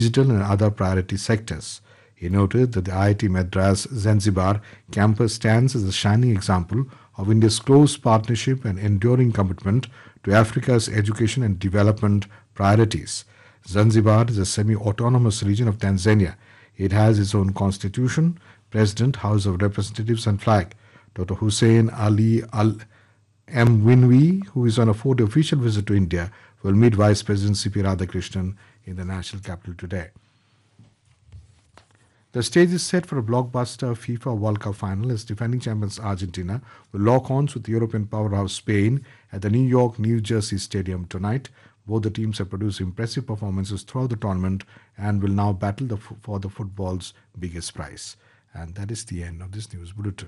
digital and other priority sectors. He noted that the IIT Madras Zanzibar campus stands as a shining example of India's close partnership and enduring commitment to Africa's education and development priorities. Zanzibar is a semi autonomous region of Tanzania. It has its own constitution, president, House of Representatives, and flag. Dr. Hussein Ali Al Mwinwi, who is on a fourth official visit to India, will meet Vice President C.P. Radhakrishnan in the national capital today. The stage is set for a blockbuster FIFA World Cup final as defending champions Argentina will lock horns with European powerhouse Spain at the New York, New Jersey Stadium tonight. Both the teams have produced impressive performances throughout the tournament and will now battle for the football's biggest prize. And that is the end of this news bulletin.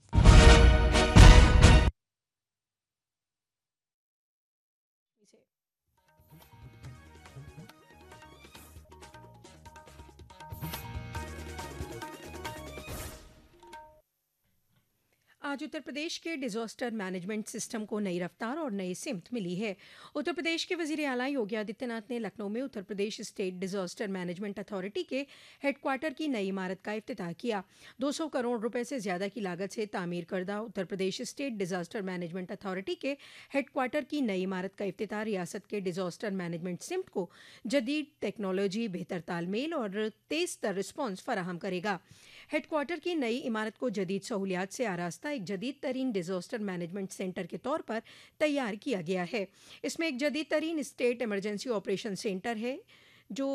आज उत्तर प्रदेश के disaster management system को नई रफ्तार और नई सिमत मिली है। उत्तर प्रदेश के वजीर आला योगी आदित्यनाथ ने लखनऊ में Uttar Pradesh state disaster management authority के हेडक्वार्टर की नई इमारत का इफ्तिताह किया। 200 करोड़ रुपए से ज्यादा की लागत से तामीर करदा Uttar Pradesh state disaster management authority के हेडक्वार्टर की नई इमारत का इफ्तिताह रियासत के डिजास्टर मैनेजमेंट सिमत को जदीद टेक्नोलॉजी, बेहतर तालमेल और तेज तर रिस्पॉन्स फराहम करेगा। हेडक्वार्टर की नई इमारत को जदीद सहूलियात से आरास्ता एक जदीद तरीन डिजास्टर मैनेजमेंट सेंटर के तौर पर तैयार किया गया है। इसमें एक जदीद तरीन स्टेट इमरजेंसी ऑपरेशन सेंटर है जो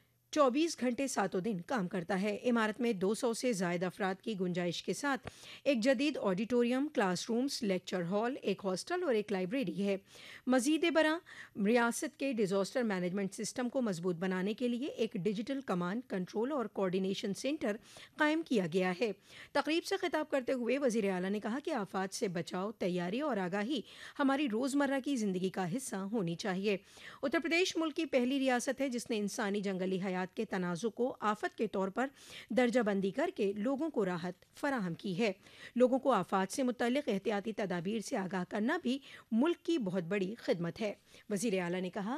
24 घंटे सातों दिन काम करता है। इमारत में 200 से ज़ायद अफराद की गुंजाइश के साथ एक जदीद ऑडिटोरियम, क्लासरूम्स, लेक्चर हॉल, एक हॉस्टल और एक लाइब्रेरी है। मज़ीद बरा रियासत के डिजास्टर मैनेजमेंट सिस्टम को मजबूत बनाने के लिए एक डिजिटल कमांड, कंट्रोल और कोऑर्डिनेशन सेंटर कायम किया गया है। तकरीब से खिताब करते हुए वज़ीर आला ने कहा कि आफात से बचाव, तैयारी और आगाही हमारी रोज़मर्रा की ज़िंदगी का हिस्सा होनी चाहिए। उत्तर प्रदेश मुल्क की पहली रियासत है जिसने इंसानी जंगली हयात के तनाज़ु को आफत के तौर पर दर्जाबंदी करके लोगों को राहत फराहम की है। लोगों को आफात से मुतल्लिक़ एहतियाती तदाबीर से आगाह करना भी मुल्क की बहुत बड़ी खिदमत है। वज़ीर आला ने कहा,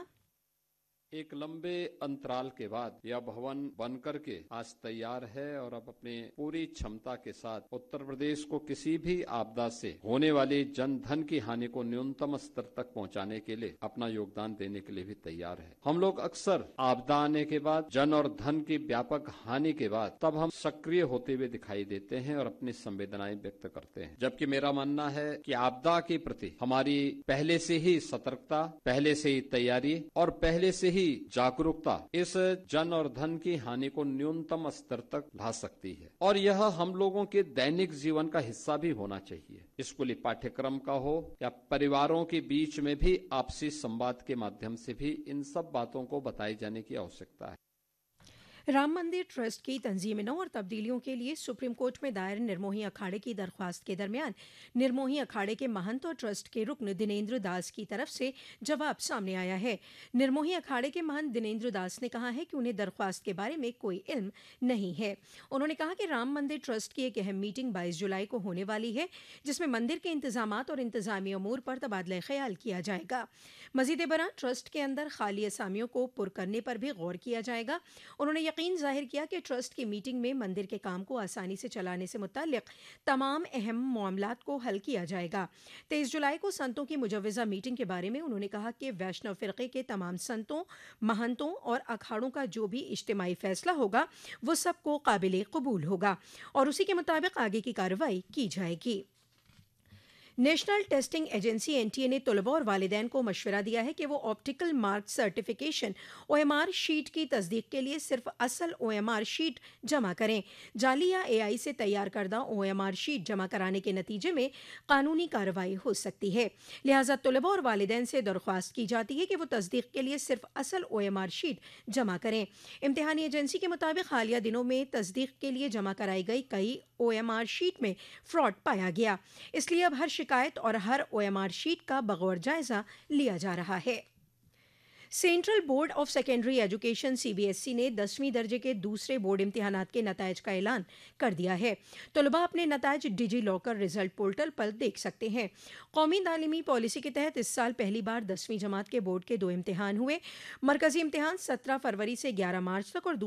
एक लंबे अंतराल के बाद यह भवन बनकर के आज तैयार है और अब अपने पूरी क्षमता के साथ उत्तर प्रदेश को किसी भी आपदा से होने वाली जन धन की हानि को न्यूनतम स्तर तक पहुंचाने के लिए अपना योगदान देने के लिए भी तैयार है। हम लोग अक्सर आपदा आने के बाद, जन और धन की व्यापक हानि के बाद तब हम सक्रिय होते हुए दिखाई देते हैं और अपनी संवेदनाएं व्यक्त करते हैं, जबकि मेरा मानना है कि आपदा के प्रति हमारी पहले से ही सतर्कता, पहले से ही तैयारी और पहले से ही जागरूकता इस जन और धन की हानि को न्यूनतम स्तर तक ला सकती है और यह हम लोगों के दैनिक जीवन का हिस्सा भी होना चाहिए। स्कूली पाठ्यक्रम का हो या परिवारों के बीच में भी आपसी संवाद के माध्यम से भी इन सब बातों को बताए जाने की आवश्यकता है। राम मंदिर ट्रस्ट की तंजीमों और तब्दीलियों के लिए सुप्रीम कोर्ट में दायर निर्मोही अखाड़े की दरख्वास्त के दरमियान निर्मोही अखाड़े के महंत और ट्रस्ट के रुकन दिनेंद्र दास की तरफ से जवाब सामने आया है। निर्मोही अखाड़े के महंत दिनेंद्र दास ने कहा है कि उन्हें दरख्वास्त के बारे में कोई इल्म नहीं है। उन्होंने कहा कि राम मंदिर ट्रस्ट की एक अहम मीटिंग 22 जुलाई को होने वाली है जिसमें मंदिर के इंतजामात और इंतजामी अमूर पर तबादला ख्याल किया जाएगा। मजीद बरा ट्रस्ट के अंदर खाली असामियों को पुर करने पर भी गौर किया जाएगा। उन्होंने यकीन जाहिर किया कि ट्रस्ट की मीटिंग में मंदिर के काम को आसानी से चलाने से मुताल्लिक तमाम अहम मामलात को हल किया जाएगा। 23 जुलाई को संतों की मुजव्वज़ा मीटिंग के बारे में उन्होंने कहा कि वैष्णव फ़िरक़े के तमाम संतों, महंतों और अखाड़ों का जो भी इज्तिमाई फैसला होगा वो सबको काबिल कबूल होगा और उसी के मुताबिक आगे की कार्रवाई की जाएगी। नेशनल टेस्टिंग एजेंसी एनटीए ने तलबा और वालिदैन को मशवरा दिया है कि वो optical mark certification OMR sheet की तस्दीक के लिए सिर्फ असल ओएमआर शीट जमा करें। जाली या एआई से तैयार करदा ओएमआर शीट जमा कराने के नतीजे में कानूनी कार्रवाई हो सकती है। लिहाजा तलबा और वालिदैन से दरख्वास्त की जाती है कि वो तस्दीक के लिए सिर्फ असल ओएमआर शीट जमा करें। इम्तिहानी एजेंसी के मुताबिक हालिया दिनों में तस्दीक के लिए जमा कराई गई कई ओएमआर शीट में फ्रॉड पाया गया, इसलिए अब हर शिकायत और हर ओएमआर शीट का बगौर जायजा लिया जा रहा है। Central board of secondary education CBSE ने 10वीं दर्जे के दूसरे बोर्ड इम्तिहानात के नतायज का ऐलान कर दिया है। तलबा अपने नतायज डिजी लॉकर रिजल्ट पोर्टल पर देख सकते हैं। कौमी तालीमी पॉलिसी के तहत इस साल पहली बार 10वीं जमात के बोर्ड के 2 इम्तिहान हुए। मरकजी इम्तिहान 17 फरवरी से 11 मार्च तक और